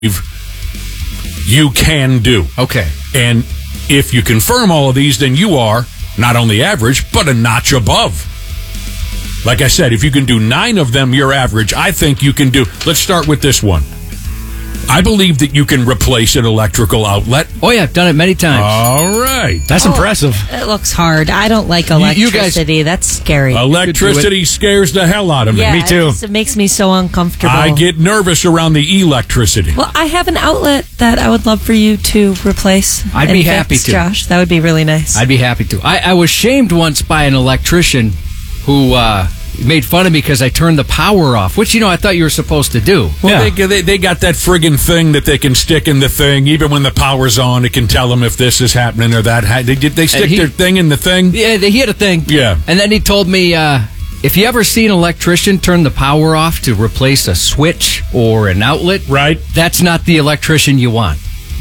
you can do. Okay. And if you confirm all of these, then you are not only average, but a notch above. Like I said, if you can do 9 of them, you're average. I think you can do. Let's start with this one. I believe that you can replace an electrical outlet. Oh, yeah, I've done it many times. All right. That's impressive. It looks hard. I don't like electricity. That's scary. Electricity scares the hell out of me. Yeah, Me too. It makes me so uncomfortable. I get nervous around the electricity. Well, I have an outlet that I would love for you to replace. I'd and be fix, happy to. Josh, that would be really nice. I'd be happy to. I was shamed once by an electrician who made fun of me because I turned the power off, which, I thought you were supposed to do. Well, they got that friggin' thing that they can stick in the thing. Even when the power's on, it can tell them if this is happening or that. They stick their thing in the thing? Yeah, he had a thing. Yeah. And then he told me, if you ever see an electrician turn the power off to replace a switch or an outlet, right, that's not the electrician you want.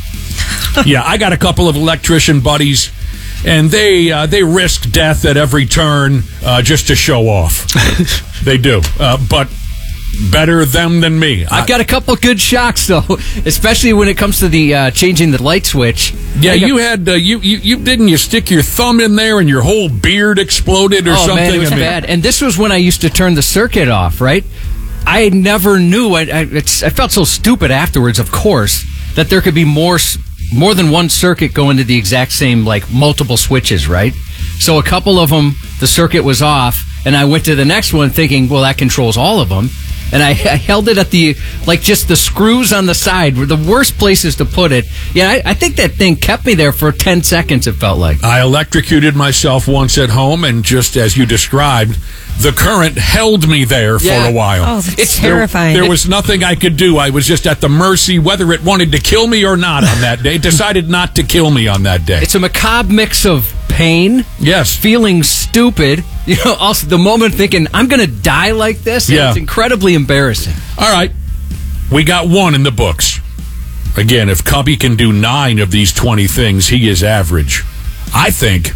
Yeah, I got a couple of electrician buddies, and they risk death at every turn just to show off. They do, but better them than me. I've got a couple good shocks though, especially when it comes to the changing the light switch. Yeah, you had you didn't you stick your thumb in there and your whole beard exploded or something? Man, it was bad. And this was when I used to turn the circuit off. Right, I never knew. I felt so stupid afterwards. Of course, that there could be more than one circuit going to the exact same, like multiple switches, right? So a couple of them, the circuit was off, and I went to the next one thinking, well, that controls all of them. And I held it at just the screws on the side were the worst places to put it. Yeah, I think that thing kept me there for 10 seconds, it felt like. I electrocuted myself once at home, and just as you described, the current held me there for a while. Oh, that's terrifying. There was nothing I could do. I was just at the mercy whether it wanted to kill me or not on that day. It decided not to kill me on that day. It's a macabre mix of pain, yes, feeling stupid, also the moment thinking, I'm going to die like this. Yeah. It's incredibly embarrassing. All right. We got 1 in the books. Again, if Cubby can do 9 of these 20 things, he is average. I think,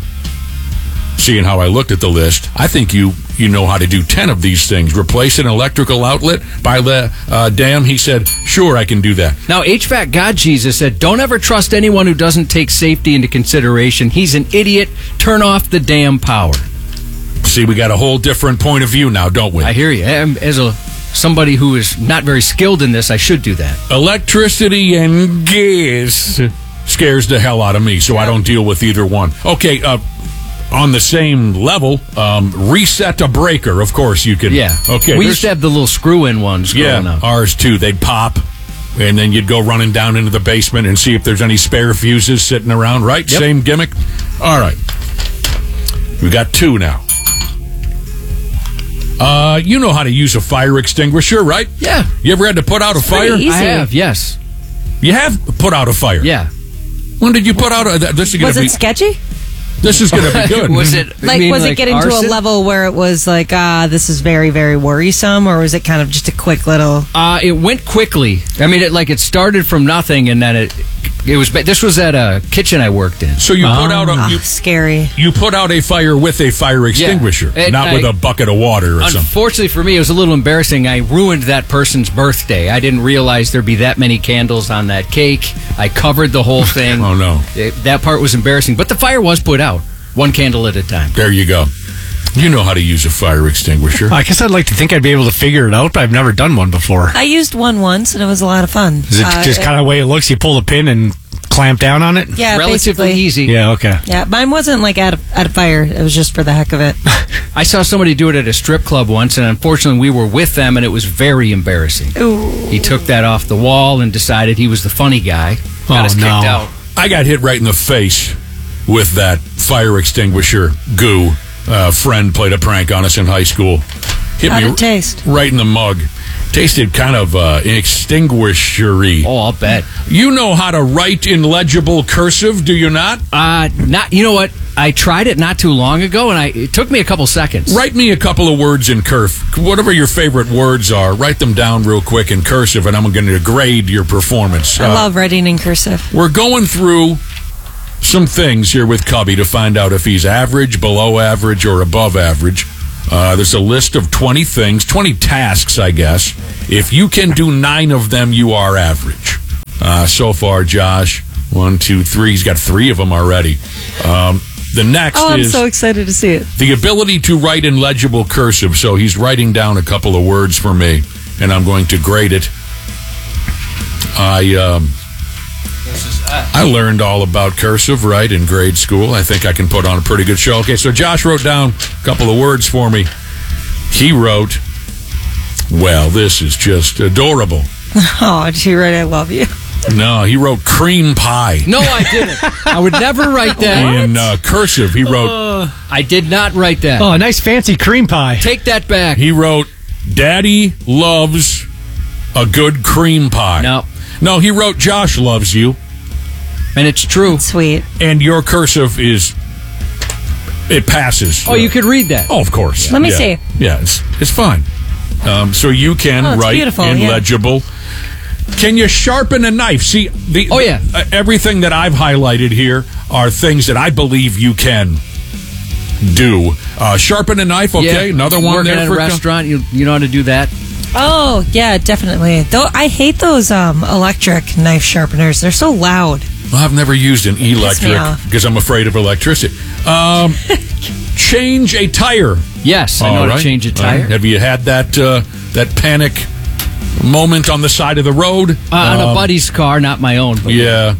seeing how I looked at the list, I think you know how to do 10 of these things. Replace an electrical outlet by the dam. He said, sure, I can do that. Now, HVAC God Jesus said, don't ever trust anyone who doesn't take safety into consideration. He's an idiot. Turn off the damn power. See, we got a whole different point of view now, don't we? I hear you. As somebody who is not very skilled in this, I should do that. Electricity and gas scares the hell out of me, so I don't deal with either one. Okay, on the same level, reset a breaker. Of course, you can. Yeah. Okay. We used to have the little screw-in ones growing up. Ours too. They'd pop, and then you'd go running down into the basement and see if there's any spare fuses sitting around. Right? Yep. Same gimmick. All right. We got 2 now. You know how to use a fire extinguisher, right? Yeah. You ever had to put out a fire? Easy. I have, yes. You have put out a fire? Yeah. When did you put out a... This is Was it sketchy? This is going to be good. Was it it getting to a arson? level where it was like, this is very, very worrisome, or was it kind of just a quick little... It went quickly. I mean, it started from nothing, and then it was... This was at a kitchen I worked in. So you put out scary. You put out a fire with a fire extinguisher, not with a bucket of water or something. Unfortunately for me, it was a little embarrassing. I ruined that person's birthday. I didn't realize there'd be that many candles on that cake. I covered the whole thing. Oh, no. That part was embarrassing. But the fire was put out, 1 candle at a time. There you go. You know how to use a fire extinguisher. I guess I'd like to think I'd be able to figure it out, but I've never done one before. I used one once, and it was a lot of fun. Is it just kind of the way it looks? You pull the pin and clamp down on it? Yeah, relatively basically. easy. Yeah, okay. Yeah, mine wasn't like at a fire. It was just for the heck of it. I saw somebody do it at a strip club once, and unfortunately we were with them, and it was very embarrassing. Ooh. He took that off the wall and decided he was the funny guy. Got us kicked out. I got hit right in the face with that fire extinguisher goo. A friend played a prank on us in high school. Hit How'd me it taste? right in the mug. Tasted kind of extinguisher-y. Oh, I'll bet. You know how to write in legible cursive, do you not? Not. You know what? I tried it not too long ago, and it took me a couple seconds. Write me a couple of words in whatever your favorite words are. Write them down real quick in cursive, and I'm going to grade your performance. I love writing in cursive. We're going through some things here with Cubby to find out if he's average, below average, or above average. There's a list of 20 things, 20 tasks, I guess. If you can do 9 of them, you are average. so far, Josh. 1, 2, 3. He's got 3 of them already. The next I'm is so excited to see it. the ability to write in legible cursive. So he's writing down a couple of words for me, and I'm going to grade it. I learned all about cursive, right, in grade school. I think I can put on a pretty good show. Okay, so Josh wrote down a couple of words for me. He wrote, well, this is just adorable. Oh, did you write I love you? No, he wrote cream pie. No, I didn't. I would never write that. In cursive, he wrote... I did not write that. Oh, a nice fancy cream pie. Take that back. He wrote, Daddy loves a good cream pie. No, he wrote, Josh loves you. And it's true. Sweet. And your cursive is... It passes. Oh, you could read that. Oh, of course. Let me see. Yeah, it's fine. So you can it's write beautiful, in yeah. legible. Can you sharpen a knife? See, everything that I've highlighted here are things that I believe you can do. Sharpen a knife, okay? Yeah. Another one Working there at for a restaurant, you know how to do that? Oh, yeah, definitely. Though I hate those electric knife sharpeners. They're so loud. Well, I've never used an electric off. because I'm afraid of electricity. Change a tire. Yes, I know All how right. to change a tire. Have you had that panic moment on the side of the road? On a buddy's car, not my own. But Yeah.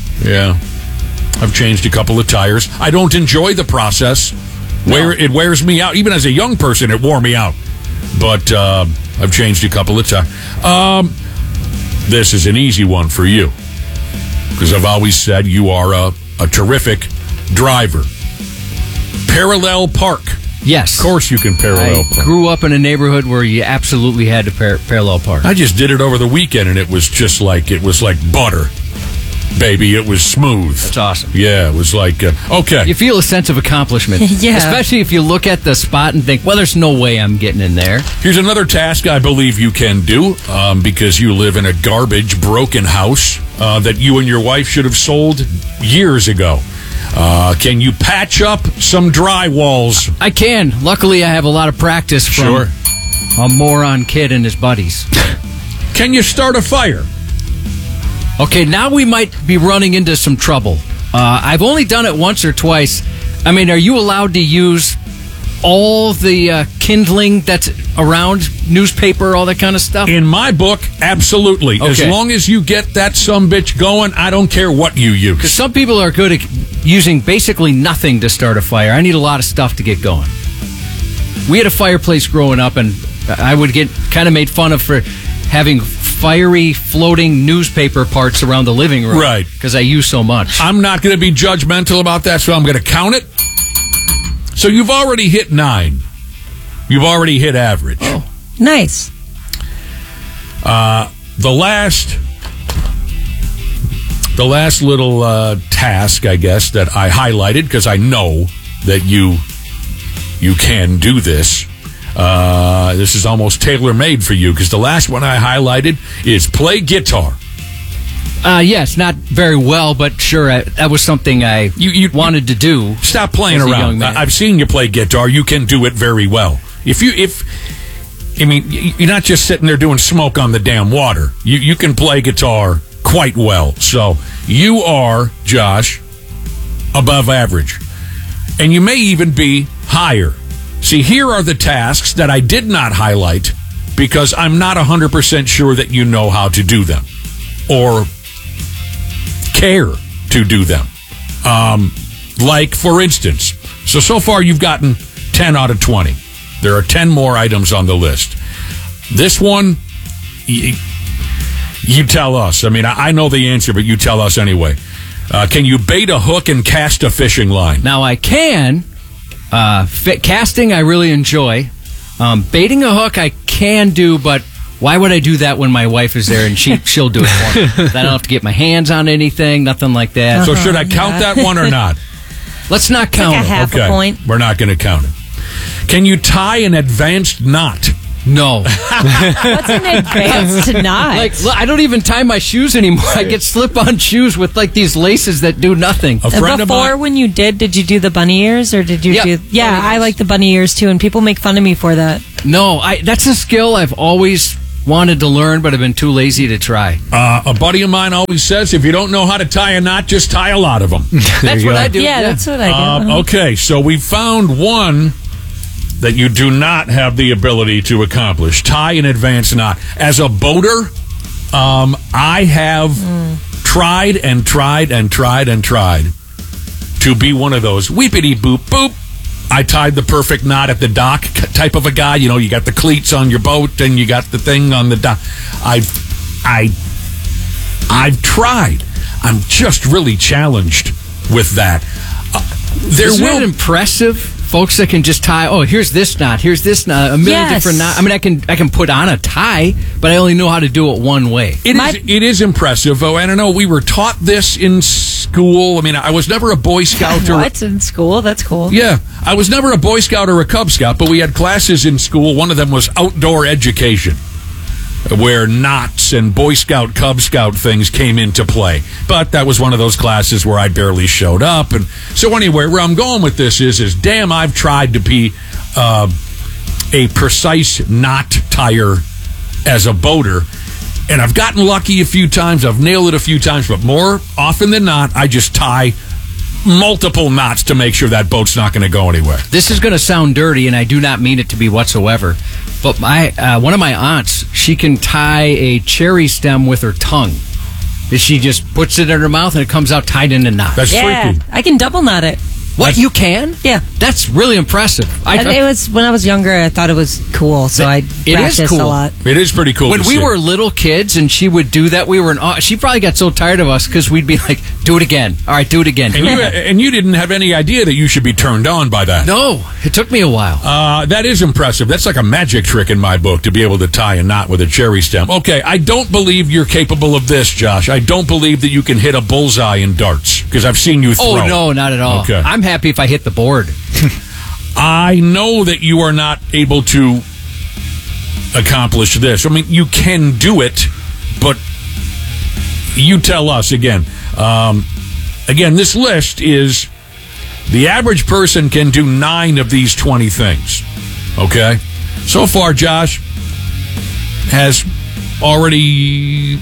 I've changed a couple of tires. I don't enjoy the process. It wears me out. Even as a young person, it wore me out. But I've changed a couple of tires. This is an easy one for you. Because I've always said you are a terrific driver. Parallel park. Yes. Of course you can parallel I park. grew up in a neighborhood where you absolutely had to parallel park. I just did it over the weekend, and it was like butter. Baby, it was smooth. That's awesome. Yeah, it was like, okay. You feel a sense of accomplishment. Yeah. Especially if you look at the spot and think, well, there's no way I'm getting in there. Here's another task I believe you can do because you live in a garbage, broken house that you and your wife should have sold years ago. Can you patch up some drywalls? I can. Luckily, I have a lot of practice from a moron kid and his buddies. Can you start a fire? Okay, now we might be running into some trouble. I've only done it once or twice. I mean, are you allowed to use all the kindling that's around, newspaper, all that kind of stuff? In my book, absolutely. Okay. As long as you get that sumbitch going, I don't care what you use. Because some people are good at using basically nothing to start a fire. I need a lot of stuff to get going. We had a fireplace growing up, and I would get kind of made fun of for having fiery floating newspaper parts around the living room. Right. Because I use so much. I'm not going to be judgmental about that, so I'm going to count it. So you've already hit 9. You've already hit average. Oh. Nice. The last little task, I guess, that I highlighted, because I know that you can do this. This is almost tailor-made for you, because the last one I highlighted is play guitar. Yes, not very well, but sure, that was something I wanted to do. Stop playing as a young around. man. I've seen you play guitar. You can do it very well. You're not just sitting there doing smoke on the damn water. You can play guitar quite well. So you are, Josh, above average. And you may even be higher. See, here are the tasks that I did not highlight because I'm not 100% sure that you know how to do them or care to do them. Like, for instance, so far you've gotten 10 out of 20. There are 10 more items on the list. This one, you tell us. I mean, I know the answer, but you tell us anyway. Can you bait a hook and cast a fishing line? Now, I can. Casting, I really enjoy. Baiting a hook, I can do, but why would I do that when my wife is there and she'll do it for me? I don't have to get my hands on anything, nothing like that. So should I count that one or not? Let's not count like a it. half a point. We're not going to count it. Can you tie an advanced knot? No. What's an advanced knot? Like, look, I don't even tie my shoes anymore. I get slip-on shoes with like these laces that do nothing. A friend of Before, mine. when you did you do the bunny ears or did you Yeah, do? Yeah, bunny I ears. like the bunny ears too, and people make fun of me for that. No, that's a skill I've always wanted to learn, but have been too lazy to try. A buddy of mine always says, if you don't know how to tie a knot, just tie a lot of them. That's what I do. Yeah, that's what I do. Okay, so we found one that you do not have the ability to accomplish. Tie an advanced knot. As a boater, I have tried and tried and tried and tried to be one of those weepity boop boop. I tied the perfect knot at the dock type of a guy. You know, you got the cleats on your boat and you got the thing on the dock. I've tried. I'm just really challenged with that. Isn't it impressive? Folks that can just tie, here's this knot, here's this knot, a million different knots. I mean, I can put on a tie, but I only know how to do it one way. It is impressive. Oh, I don't know. We were taught this in school. I mean, I was never a Boy Scout. What? In school? That's cool. Yeah. I was never a Boy Scout or a Cub Scout, but we had classes in school. One of them was outdoor education, where knots and Boy Scout, Cub Scout things came into play. But that was one of those classes where I barely showed up. And so anyway, where I'm going with this is damn, I've tried to be a precise knot tire as a boater. And I've gotten lucky a few times. I've nailed it a few times. But more often than not, I just tie multiple knots to make sure that boat's not going to go anywhere. This is going to sound dirty, and I do not mean it to be whatsoever. But one of my aunts, she can tie a cherry stem with her tongue. She just puts it in her mouth, and it comes out tied in a knot. That's freaky. I can double knot it. What, you can? Yeah. That's really impressive. It was when I was younger, I thought it was cool, so I practiced a lot. It is pretty cool. When we were little kids and she would do that, we were in awe. She probably got so tired of us because we'd be like, do it again. All right, do it again. And you didn't have any idea that you should be turned on by that. No, it took me a while. That is impressive. That's like a magic trick in my book, to be able to tie a knot with a cherry stem. Okay, I don't believe you're capable of this, Josh. I don't believe that you can hit a bullseye in darts, because I've seen you throw. Oh, no, not at all. Okay. I'm happy if I hit the board. I know that you are not able to accomplish this. I mean, you can do it, but you tell us again. Again, this list is the average person can do 9 of these 20 things. Okay? So far, Josh has already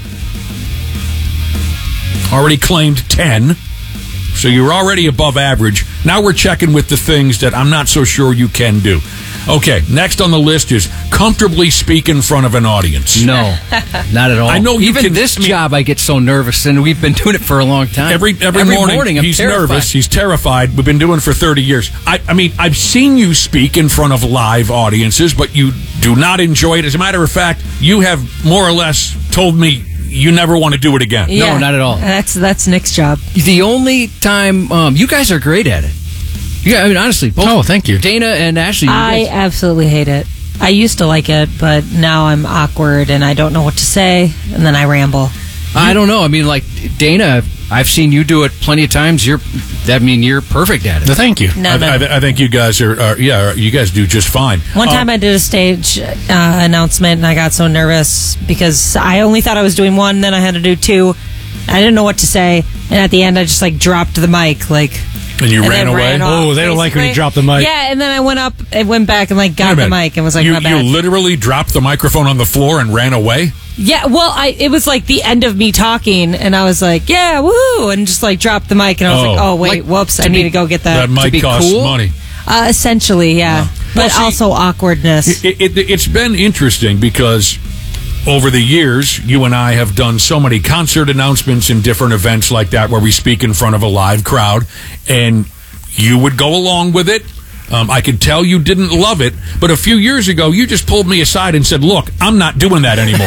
claimed 10. So you're already above average. Now we're checking with the things that I'm not so sure you can do. Okay, next on the list is comfortably speak in front of an audience. No, not at all. I know even this job, I get so nervous, and we've been doing it for a long time. Every morning I'm he's terrified. nervous, he's terrified. We've been doing it for 30 years. I mean, I've seen you speak in front of live audiences, but you do not enjoy it. As a matter of fact, you have more or less told me you never want to do it again. No, not at all. That's Nick's job. The only time you guys are great at it. Yeah, I mean, honestly. Both, thank you. Dana and Ashley. I absolutely hate it. I used to like it, but now I'm awkward and I don't know what to say, and then I ramble. I don't know. I mean, like Dana, I've seen you do it plenty of times. You're perfect at it. No, thank you. I think you guys you guys do just fine. One time I did a stage announcement and I got so nervous because I only thought I was doing one, then I had to do 2. I didn't know what to say, and at the end I just dropped the mic and you ran away. Oh, they don't like when you drop the mic. Yeah, and then I went back and got the mic and was like, my bad. You literally dropped the microphone on the floor and ran away? Yeah, well, it was like the end of me talking, and I was like, yeah, woohoo, and just dropped the mic, and I was like, oh, wait, whoops, I need to go get that. That mic costs money. Essentially, yeah. But also awkwardness. It's been interesting because over the years, you and I have done so many concert announcements and different events like that where we speak in front of a live crowd, and you would go along with it. I could tell you didn't love it, but a few years ago, you just pulled me aside and said, look, I'm not doing that anymore.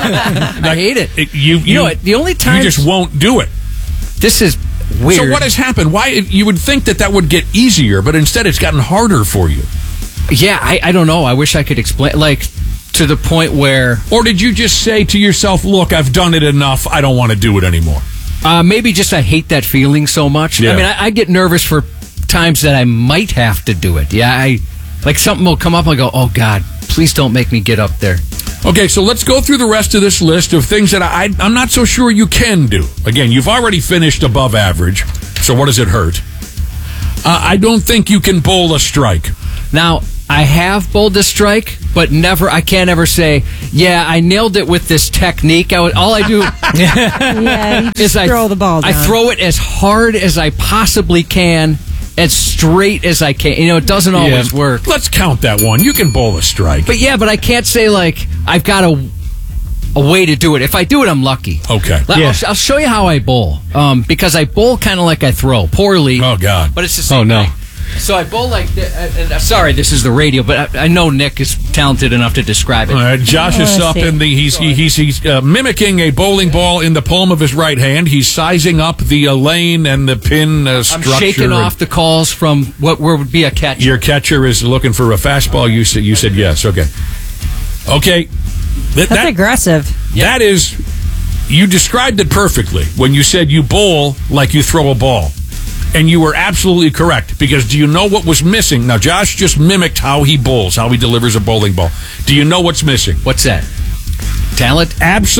I hate it. You know what? The only time you just won't do it. This is weird. So what has happened? Why you would think that would get easier, but instead it's gotten harder for you? Yeah, I don't know. I wish I could explain, to the point where... Or did you just say to yourself, look, I've done it enough, I don't want to do it anymore? Maybe just I hate that feeling so much. Yeah. I mean, I get nervous for times that I might have to do it. Yeah, something will come up and I go, oh, God, please don't make me get up there. Okay, so let's go through the rest of this list of things that I'm not so sure you can do. Again, you've already finished above average, so what does it hurt? I don't think you can bowl a strike. Now, I have bowled a strike, but never. I can't ever say, "Yeah, I nailed it with this technique." All I do Yeah, is I throw the ball down. I throw it as hard as I possibly can, as straight as I can. It doesn't always work. Let's count that one. You can bowl a strike. But I can't say like I've got a way to do it. If I do it, I'm lucky. Okay. I'll show you how I bowl. Because I bowl kind of like I throw, poorly. Oh, God. But it's the same thing. So I bowl like sorry, this is the radio, but I know Nick is talented enough to describe it. All right, Josh is up in the. He's mimicking a bowling ball in the palm of his right hand. He's sizing up the lane and the pin structure. I'm shaking off the calls from what would be a catcher. Your catcher is looking for a fastball. You said yes. Okay. That's aggressive. That is. You described it perfectly when you said you bowl like you throw a ball. And you were absolutely correct, because do you know what was missing? Now, Josh just mimicked how he bowls, how he delivers a bowling ball. Do you know what's missing? What's that? Talent?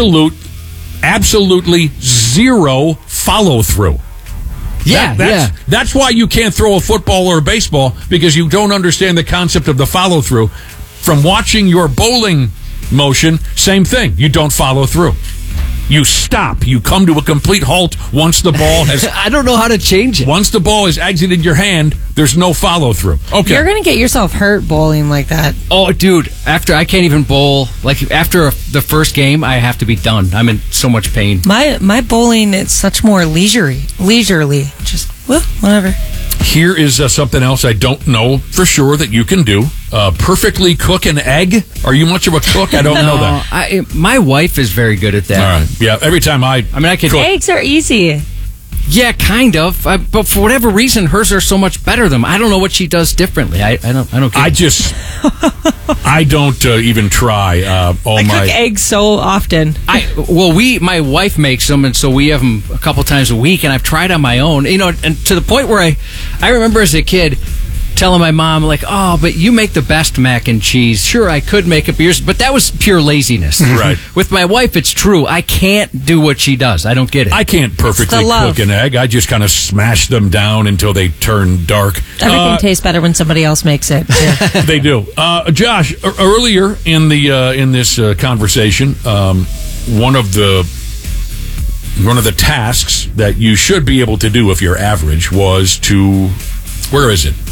Absolutely zero follow-through. That's why you can't throw a football or a baseball, because you don't understand the concept of the follow-through. From watching your bowling motion, same thing. You don't follow through. You stop. You come to a complete halt once the ball has... I don't know how to change it. Once the ball has exited your hand, there's no follow-through. Okay. You're going to get yourself hurt bowling like that. Oh, dude, after I can't even bowl. Like, after the first game, I have to be done. I'm in so much pain. My bowling, it's such more leisurely. Just, whatever. Here is something else I don't know for sure that you can do. Perfectly cook an egg. Are you much of a cook? I don't know that. My wife is very good at that. All right. Yeah, every time I can cook. Eggs are easy. Yeah, kind of. But for whatever reason, hers are so much better than mine. I don't know what she does differently. I don't get it. I don't even try. I cook eggs so often. My wife makes them, and so we have them a couple times a week, and I've tried on my own. And to the point where I remember as a kid telling my mom, like, "Oh, but you make the best mac and cheese." Sure, I could make it, but that was pure laziness. Right. With my wife, it's true. I can't do what she does. I don't get it. I can't perfectly cook an egg. I just kind of smash them down until they turn dark. Everything tastes better when somebody else makes it. Yeah. They do. Josh, earlier in this conversation, one of the tasks that you should be able to do if you're average was to, where is it?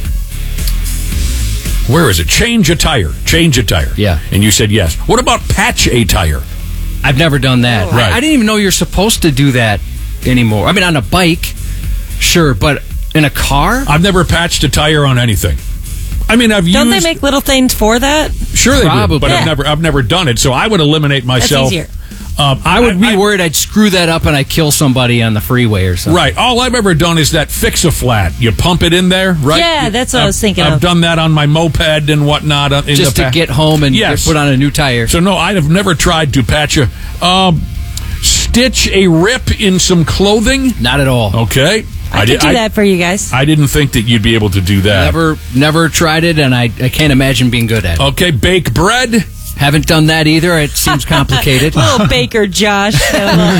Change a tire. Yeah. And you said yes. What about patch a tire? I've never done that. Right. I didn't even know you're supposed to do that anymore. I mean, on a bike, sure, but in a car? I've never patched a tire on anything. I mean, Don't they make little things for that? Sure they do, but I've never done it, so I would eliminate myself. That's easier. I would be worried I'd screw that up and I'd kill somebody on the freeway or something. Right. All I've ever done is that fix-a-flat. You pump it in there, right? Yeah, that's what I was thinking of. I've done that on my moped and whatnot. Just to get home and put on a new tire. So, no, I have never tried to patch stitch a rip in some clothing. Not at all. Okay. I could do that for you guys. I didn't think that you'd be able to do that. Never tried it, and I can't imagine being good at it. Okay, bake bread. Haven't done that either. It seems complicated. Little baker Josh. He's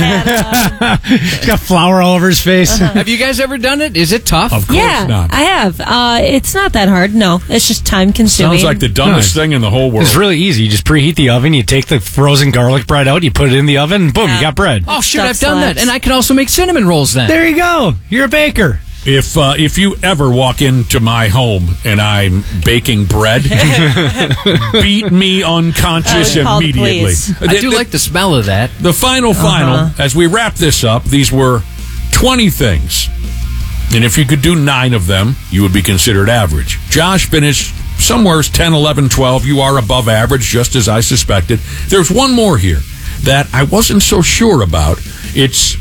got flour all over his face. Have you guys ever done it? Is it tough? Of course not. I have. It's not that hard. No, it's just time consuming. Sounds like the dumbest thing in the whole world. It's really easy. You just preheat the oven. You take the frozen garlic bread out. You put it in the oven. And boom, you got bread. Oh, shoot, I've done that. And I can also make cinnamon rolls then. There you go. You're a baker. If you ever walk into my home and I'm baking bread, beat me unconscious immediately. I do like the smell of that. The final, as we wrap this up, these were 20 things. And if you could do 9 of them, you would be considered average. Josh finished somewhere 10, 11, 12. You are above average, just as I suspected. There's one more here that I wasn't so sure about. It's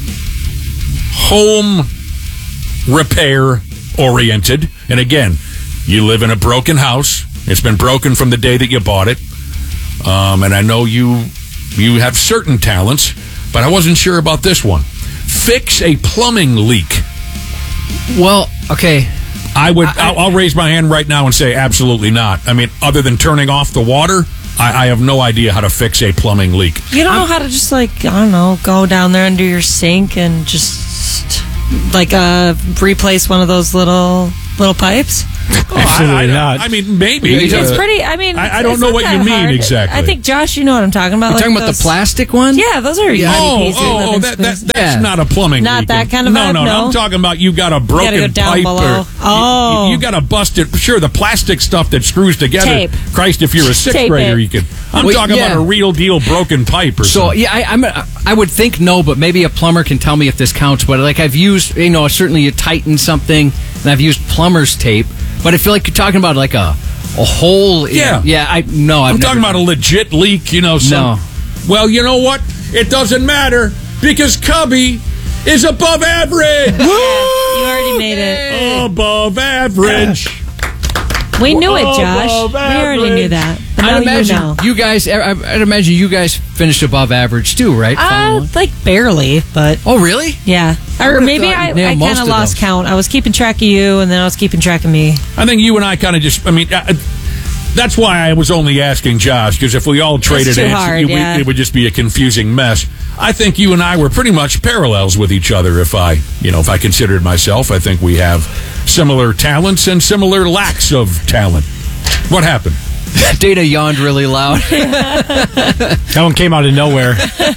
home repair oriented. And again, you live in a broken house. It's been broken from the day that you bought it. And I know you have certain talents, but I wasn't sure about this one. Fix a plumbing leak. Well, okay. I'll raise my hand right now and say absolutely not. I mean, other than turning off the water, I have no idea how to fix a plumbing leak. You don't know how to just go down there under your sink and just replace one of those little pipes? Absolutely not. I mean, maybe. It's pretty. I mean, I don't it's know not what that you mean hard. exactly. I think Josh, you know what I'm talking about. You're talking about those- the plastic one? Yeah, those are easy peasy. That's Yeah. not a plumbing Not leak. that kind of no, vibe, no. no? I'm talking about you got a broken go down pipe. below. Or, you got a busted. Sure, the plastic stuff that screws together. Tape. Christ, if you're a sixth Tape grader, it. you could. I'm Well, talking yeah. about a real deal broken pipe or So something. yeah, I would think no, but maybe a plumber can tell me if this counts. But like I've used, certainly you tighten something, and I've used plumber's tape. But I feel like you're talking about like a hole. Yeah. I'm I'm talking about a legit leak. No. Well, you know what? It doesn't matter because Cubby is above average. You already made it. Above average. We knew it, Josh. Above We already average. knew that. But now I'd you imagine know. you guys. I'd imagine you guys finished above average too, right? Final one? Like barely, but Oh, really? yeah. Or would've maybe thought I you'd nail kind most of of lost those. count. I was keeping track of you, and then I was keeping track of me. I think you and I kind of just. I mean, that's why I was only asking Josh because if we all traded too answers, hard, yeah. it would just be a confusing mess. I think you and I were pretty much parallels with each other. If I considered myself, I think we have similar talents and similar lacks of talent. What happened? Dana yawned really loud. That one came out of nowhere.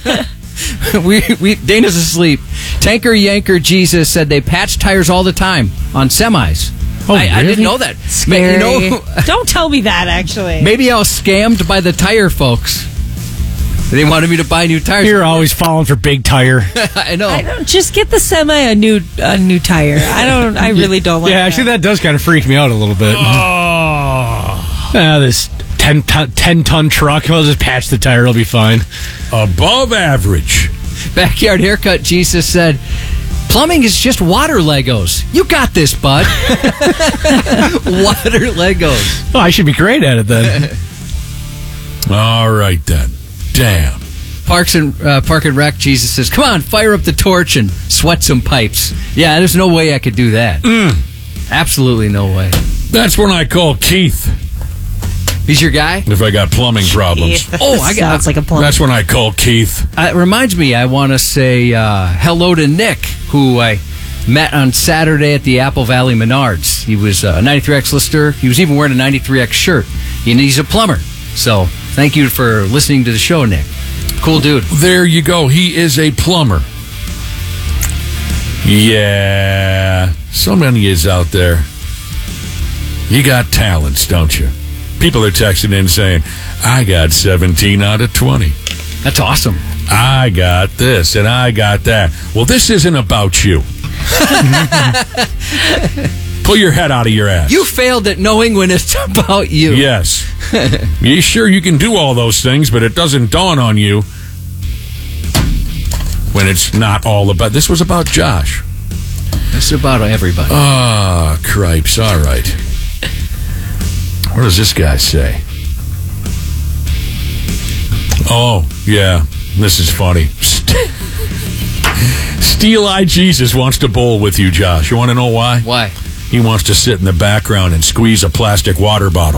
Dana's asleep. Tanker Yanker Jesus said they patch tires all the time on semis. Oh, I really? didn't know that. Scary. You know, Don't tell me that, actually. maybe I was scammed by the tire folks. They wanted me to buy new tires. You're always falling for big tire. I know. I don't just get the semi a new tire. I really don't like Yeah, actually, that does kind of freak me out a little bit. This 10-ton truck, I'll just patch the tire, it'll be fine. Above average. Backyard haircut Jesus said, plumbing is just water Legos. You got this, bud. Water Legos. Oh, I should be great at it then. All right then. Damn. Park and Rec Jesus says, come on, fire up the torch and sweat some pipes. Yeah, there's no way I could do that. Absolutely no way. That's when I call Keith He's your guy? if I got plumbing problems. Oh, I got. sounds like a plumber. That's when I call Keith. It reminds me, I want to say hello to Nick, who I met on Saturday at the Apple Valley Menards. He was a 93X listener. He was even wearing a 93X shirt. And he's a plumber. So thank you for listening to the show, Nick. Cool dude. There you go. He is a plumber. Yeah. So many is out there. You got talents, don't you? People are texting in saying, I got 17 out of 20. That's awesome. I got this and I got that. Well, this isn't about you. Pull your head out of your ass. You failed at knowing when it's about you. Yes. You sure you can do all those things, but it doesn't dawn on you when it's not all about. This was about Josh. It's about everybody. Ah, cripes. All right. What does this guy say? Oh, yeah. This is funny. Steel Eye Jesus wants to bowl with you, Josh. You want to know why? Why? He wants to sit in the background and squeeze a plastic water bottle.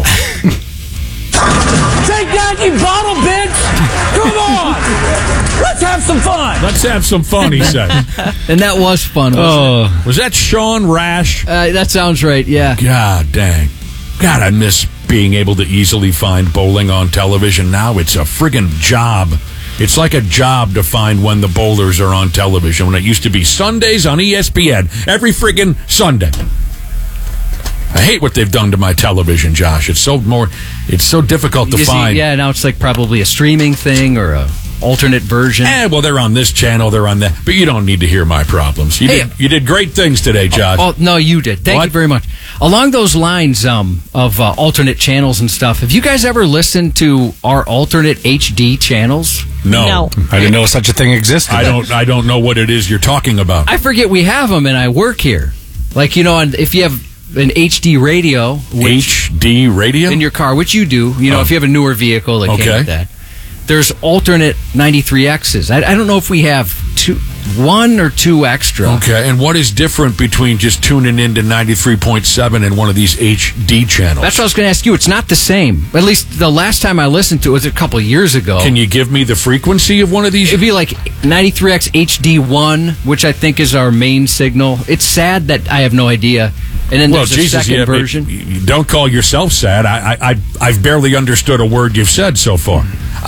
Take that, you bottle bitch! Come on! Let's have some fun! Let's have some fun, he said. And that was fun. Oh, Was that Sean Rash? That sounds right, yeah. God dang. God, I miss being able to easily find bowling on television. Now it's a friggin' job. It's like a job to find when the bowlers are on television. When it used to be Sundays on ESPN, every friggin' Sunday. I hate what they've done to my television, Josh. It's so difficult to You see, find. yeah, now it's like probably a streaming thing or a alternate version. Well, they're on this channel, they're on that. But you don't need to hear my problems. You did great things today, Josh. Oh, no, you did. Thank What? you very much. Along those lines of alternate channels and stuff, have you guys ever listened to our alternate HD channels? No. I didn't know such a thing existed. I don't know what it is you're talking about. I forget we have them, and I work here. Like, and if you have an HD radio, which HD radio? in your car, which you do, Oh. if you have a newer vehicle that came Okay. with that, there's alternate 93Xs. I don't know if we have two. 1 or 2 extra. Okay, and what is different between just tuning in to 93.7 and one of these HD channels? That's what I was going to ask you. It's not the same. At least the last time I listened to it was a couple years ago. Can you give me the frequency of one of these? It'd be like 93X HD1, which I think is our main signal. It's sad that I have no idea. And then there's a second version. You don't call yourself sad. I've barely understood a word you've said so far.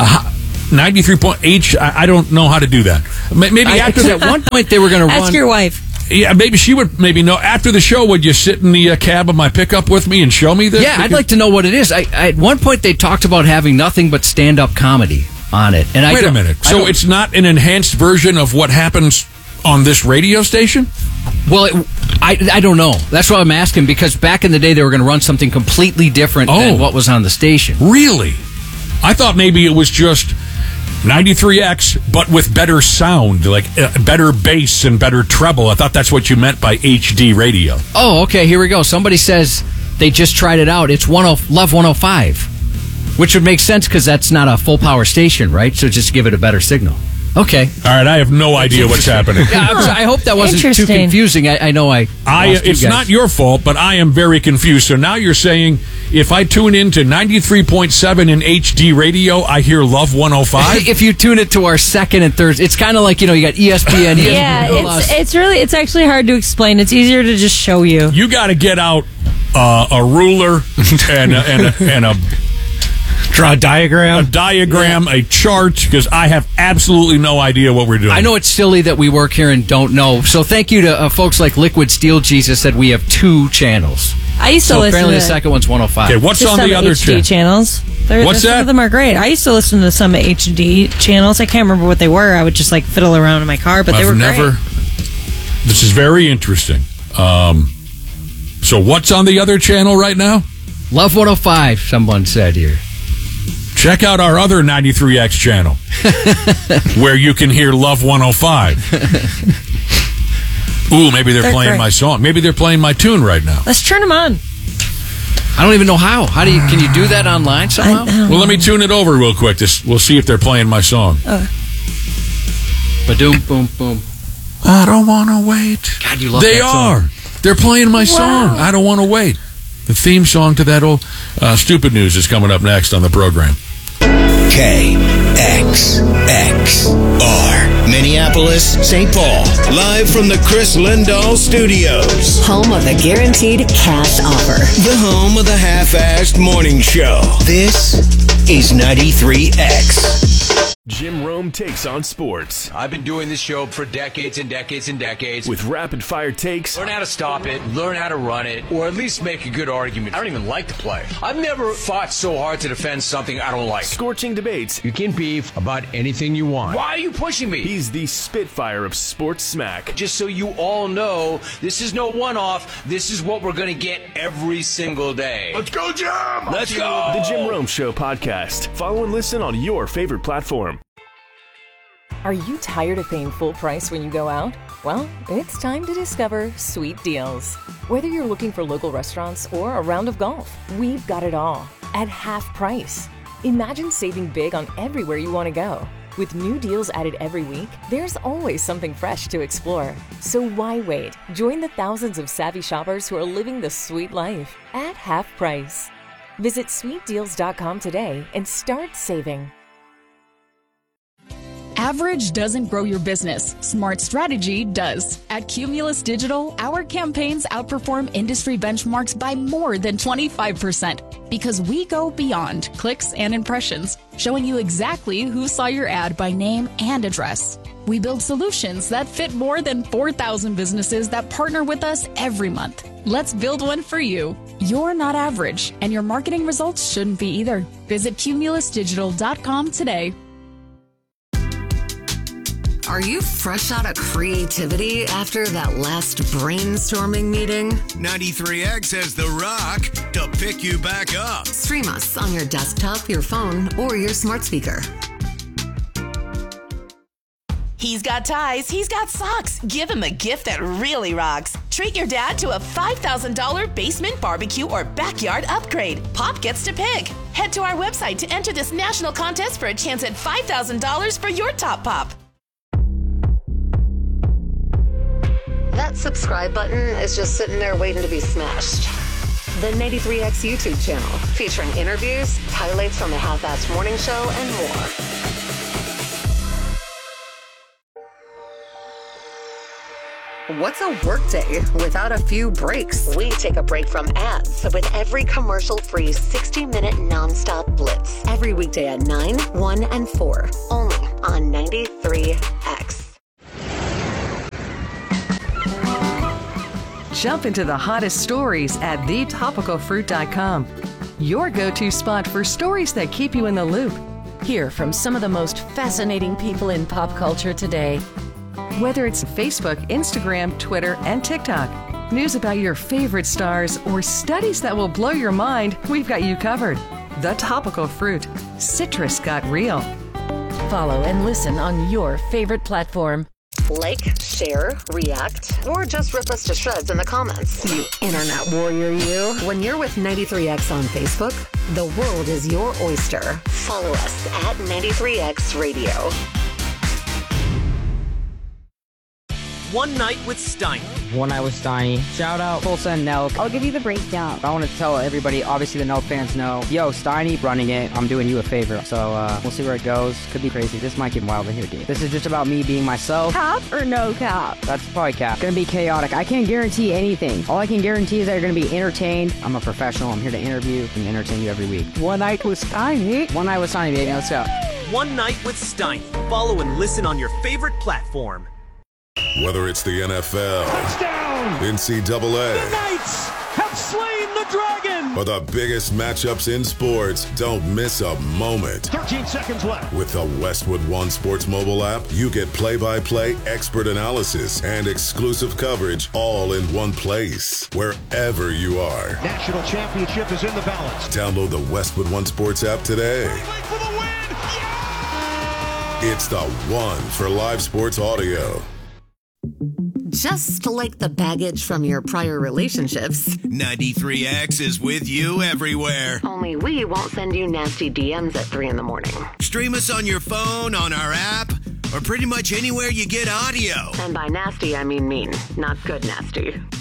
93.H, I don't know how to do that. Maybe after at one point they were going to run. Ask your wife. Yeah, maybe she would maybe know. After the show, would you sit in the cab of my pickup with me and show me this? Yeah, I'd like to know what it is. At one point they talked about having nothing but stand-up comedy on it. And Wait a minute. So it's not an enhanced version of what happens on this radio station? Well, I don't know. That's what I'm asking, because back in the day they were going to run something completely different than what was on the station. Really? I thought maybe it was just 93X, but with better sound, like better bass and better treble. I thought that's what you meant by HD radio. Oh, okay, here we go. Somebody says they just tried it out. It's Love 105, which would make sense because that's not a full power station, right? So just give it a better signal. Okay. All right, I have no idea what's happening. Yeah, I hope that wasn't too confusing. I know it's not your fault, but I am very confused. So now you're saying if I tune in to 93.7 in HD radio, I hear Love 105? If you tune it to our second and third, it's kind of like, you got ESPN. Yeah, it's actually hard to explain. It's easier to just show you. You got to get out a ruler and a draw a diagram, a chart, because I have absolutely no idea what we're doing. I know it's silly that we work here and don't know. So thank you to folks like Liquid Steel Jesus that we have 2 channels. I used to listen apparently to the second one's 105. Okay, what's on the other HD channels? What's that? Some of them are great. I used to listen to some HD channels. I can't remember what they were. I would just fiddle around in my car, but they were great. This is very interesting. So what's on the other channel right now? Love 105, someone said here. Check out our other 93X channel, where you can hear Love 105. Ooh, maybe they're playing my song. Maybe they're playing my tune right now. Let's turn them on. I don't even know how. Can you do that online somehow? Well, let me tune it over real quick. We'll see if they're playing my song. Ba-doom, boom, boom. I don't want to wait. God, you love that song. They're playing my song. I don't want to wait. The theme song to that old Stupid News is coming up next on the program. KXXR, Minneapolis, St. Paul, live from the Chris Lindahl Studios. Home of the guaranteed cash offer. The home of the half-assed morning show. This is 93X. Jim Rome takes on sports. I've been doing this show for decades and decades and decades. With rapid-fire takes. Learn how to stop it, learn how to run it, or at least make a good argument. I don't even like to play. I've never fought so hard to defend something I don't like. Scorching debates. You can beef about anything you want. Why are you pushing me? He's the Spitfire of sports smack. Just so you all know, this is no one-off. This is what we're going to get every single day. Let's go, Jim! Let's go! The Jim Rome Show podcast. Follow and listen on your favorite platform. Are you tired of paying full price when you go out? Well, it's time to discover Sweet Deals. Whether you're looking for local restaurants or a round of golf, we've got it all at half price. Imagine saving big on everywhere you want to go. With new deals added every week, there's always something fresh to explore. So why wait? Join the thousands of savvy shoppers who are living the sweet life at half price. Visit sweetdeals.com today and start saving. Average doesn't grow your business. Smart strategy does. At Cumulus Digital, our campaigns outperform industry benchmarks by more than 25% because we go beyond clicks and impressions, showing you exactly who saw your ad by name and address. We build solutions that fit more than 4,000 businesses that partner with us every month. Let's build one for you. You're not average, and your marketing results shouldn't be either. Visit cumulusdigital.com today. Are you fresh out of creativity after that last brainstorming meeting? 93X has The Rock to pick you back up. Stream us on your desktop, your phone, or your smart speaker. He's got ties, he's got socks. Give him a gift that really rocks. Treat your dad to a $5,000 basement barbecue or backyard upgrade. Pop gets to pick. Head to our website to enter this national contest for a chance at $5,000 for your top pop. that subscribe button is just sitting there waiting to be smashed. The 93X YouTube channel, featuring interviews, highlights from the Half-Assed Morning Show, and more. What's a workday without a few breaks? We take a break from ads with every commercial-free 60-minute nonstop blitz. Every weekday at 9, 1, and 4. Only on 93X. Jump into the hottest stories at thetopicalfruit.com. Your go-to spot for stories that keep you in the loop. Hear from some of the most fascinating people in pop culture today. Whether it's Facebook, Instagram, Twitter, and TikTok, news about your favorite stars, or studies that will blow your mind, we've got you covered. The Topical Fruit. Citrus got real. Follow and listen on your favorite platform. Like, share, react, or just rip us to shreds in the comments. You internet warrior, you. When you're with 93X on Facebook, the world is your oyster. Follow us at 93X Radio. One Night with Steiny. One Night with Steiny. Shout out Tulsa and Nelk. I'll give you the breakdown. I want to tell everybody, obviously the Nelk fans know, yo, Steiny running it, I'm doing you a favor. So we'll see where it goes. Could be crazy. This might get wild in here, dude. This is just about me being myself. Cap or no cap? That's probably cap. Gonna be chaotic. I can't guarantee anything. All I can guarantee is that you're gonna be entertained. I'm a professional. I'm here to interview and entertain you every week. One Night with Steiny. One Night with Steiny, baby. Let's go. One Night with Steiny. Follow and listen on your favorite platform. Whether it's the NFL, touchdown, NCAA, the Knights have slain the dragon, or the biggest matchups in sports, don't miss a moment. 13 seconds left. With the Westwood One Sports mobile app, you get play-by-play expert analysis and exclusive coverage all in one place, wherever you are. National championship is in the balance. Download the Westwood One Sports app today. For the win! Yeah! It's the one for live sports audio. Just like the baggage from your prior relationships, 93X is with you everywhere. Only we won't send you nasty DMs at 3 in the morning. Stream us on your phone, on our app, or pretty much anywhere you get audio. And by nasty, I mean mean, not good nasty.